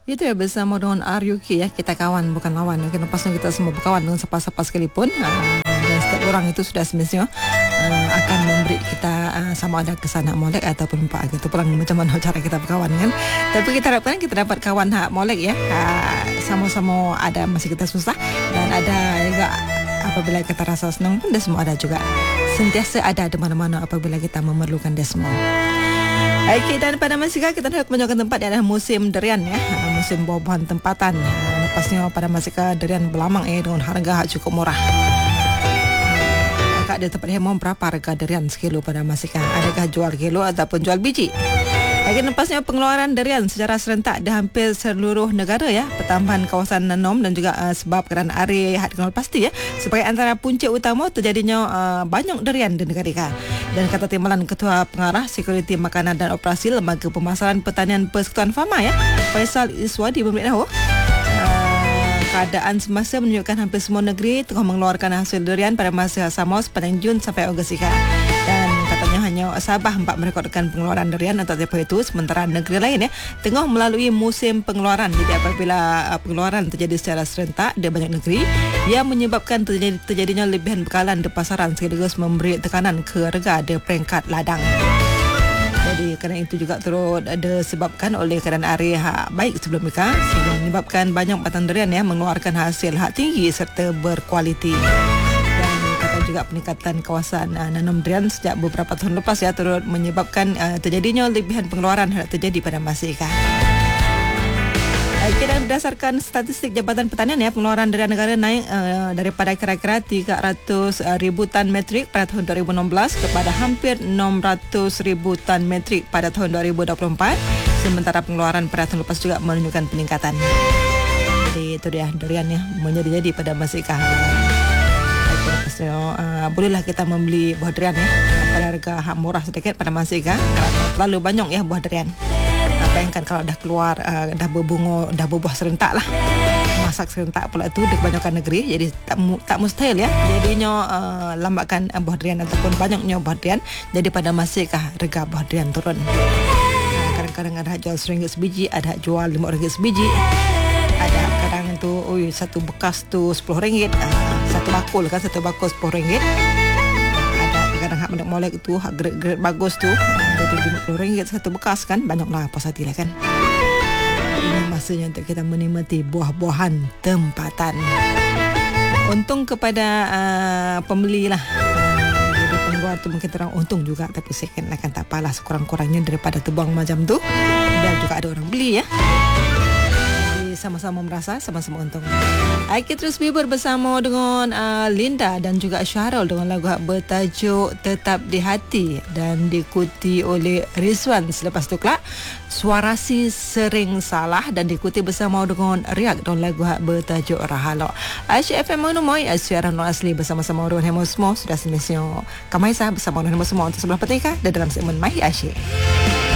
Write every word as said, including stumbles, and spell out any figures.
Itu ya, bersama dengan R U K ya, kita kawan bukan lawan. Kenapa kita semua berkawan dengan siapa-siapa sekalipun. Uh, dan setiap orang itu sudah semestinya uh, akan memberi kita uh, sama ada kesan hak molek ataupun pak gitu. Pulang macam mana cara kita berkawan kan. Tapi kita harapkan kita dapat kawan hak molek ya. Uh, sama-sama ada masih kita susah dan ada juga apabila kita rasa senang pun dia semua ada juga. Sentiasa ada di mana-mana apabila kita memerlukan dia semua. Okey, dan pada masa sekarang kita nak menunjukkan tempat yang adalah musim durian ya, musim buah-buahan tempatan. Lepasnya pada masa sekarang durian berlamang eh dengan harga cukup murah. Kakak ada tempat hemong berapa harga durian sekilo pada masa sekarang? Adakah jual kilo ataupun jual biji? Lagi lepasnya pengeluaran durian secara serentak di hampir seluruh negara ya, pertambahan kawasan nanom dan juga uh, sebab kerana area had kenal pasti ya sebagai antara punca utama terjadinya uh, banyak durian di negara kita. Dan kata timbalan Ketua Pengarah Sekuriti Makanan dan Operasi Lembaga Pemasaran Pertanian Persekutuan Fama ya, Faisal Iswadi memberitahu uh, keadaan semasa menunjukkan hampir semua negeri tengah mengeluarkan hasil durian pada masa sama sepanjang Jun sampai Ogos ini. Dan katanya hanya Sabah empat merekodkan pengeluaran durian atau apa itu, sementara negeri lain ya tengah melalui musim pengeluaran. Jadi apabila uh, pengeluaran terjadi secara serentak di banyak negeri yang menyebabkan terjadi, terjadinya lebihan bekalan di pasaran sekaligus memberi tekanan ke harga di peringkat ladang. Jadi kerana itu juga turut disebabkan oleh keadaan area hak baik sebelum mereka sehingga menyebabkan banyak batang durian ya mengeluarkan hasil hak tinggi serta berkualiti. Juga peningkatan kawasan uh, nanam durian sejak beberapa tahun lepas ya turut menyebabkan uh, terjadinya lebihan pengeluaran yang terjadi pada masa ini. Okay, dan berdasarkan statistik Jabatan Pertanian ya, pengeluaran durian negara naik uh, daripada kira-kira tiga ratus ribu tan metrik pada tahun dua ribu enam belas kepada hampir enam ratus ribu tan metrik pada tahun dua ribu dua puluh empat, sementara pengeluaran pada tahun lepas juga menunjukkan peningkatan. Jadi itu dia durian ya menjadi-jadi pada masa ini. So, uh, bolehlah kita membeli buah durian ya pada harga hak murah sedikit pada masa ini kerana terlalu banyak ya buah durian. Uh, bayangkan kalau dah keluar uh, dah berbunga, dah berbuah serentak lah, masak serentak pula tu di kebanyakan negeri, jadi tak, tak mustahil ya jadinya uh, lambatkan uh, buah durian ataupun banyaknya buah durian. Jadi pada masa ini harga buah durian turun. Uh, kadang-kadang ada jual seringgit sebiji, ada jual lima ringgit sebiji, ada kadang tu oi satu bekas tu sepuluh ringgit, uh, satu bakul kan, satu bakul sepuluh ringgit. Ada kadang hak mendak molek tu hak grade-grade bagus tu jadi lima puluh ringgit satu bekas kan, banyaklah puas hati lah kan. Ini masanya untuk kita menikmati buah-buahan tempatan. Untung kepada uh, pembeli lah. Jadi pengeluar tu mungkin terang untung juga, tapi second lah kan tak apalah, sekurang-kurangnya daripada terbuang macam tu biar juga ada orang beli ya. Sama-sama merasa, sama-sama untung. Aiki terus bibur bersama dengan uh, Linda dan juga Syahrul dengan lagu bertajuk Tetap di Hati dan diikuti oleh Rizwan. Selepas tu kelak Suara Si Sering Salah dan diikuti bersama dengan Riak dengan lagu bertajuk Rahalok. Asyik F M Menemui siaran asli bersama-sama dengan Hemo semua sudah semestinya Kamaisah bersama dengan Hemo semua untuk sebelah petika dan dalam segmen Mahi Asyik.